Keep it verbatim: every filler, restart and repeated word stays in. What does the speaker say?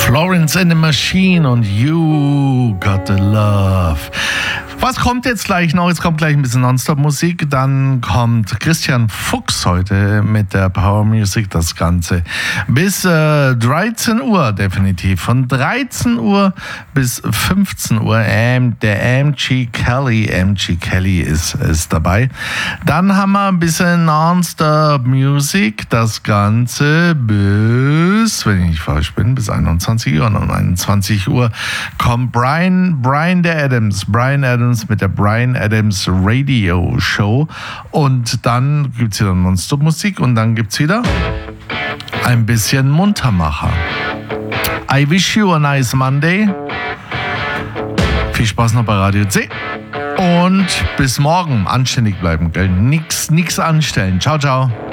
Florence and the Machine und You Got the Love. Was kommt jetzt gleich noch? Es kommt gleich ein bisschen Nonstop-Musik. Dann kommt Christian Fuchs heute mit der Power Music. Das Ganze bis äh, dreizehn Uhr definitiv. Von dreizehn Uhr bis fünfzehn Uhr. Ähm, der M G Kelly. M G Kelly ist, ist dabei. Dann haben wir ein bisschen Nonstop-Musik. Das Ganze bis, wenn ich nicht falsch bin, bis einundzwanzig Uhr. Und um einundzwanzig Uhr kommt Brian, Brian der Adams. Brian Adams mit der Brian Adams Radio Show. Und dann gibt es wieder Nonstop-Musik und dann gibt es wieder ein bisschen Muntermacher. I wish you a nice Monday. Viel Spaß noch bei Radio C. Und bis morgen. Anständig bleiben, gell? Nix, nix anstellen. Ciao, ciao.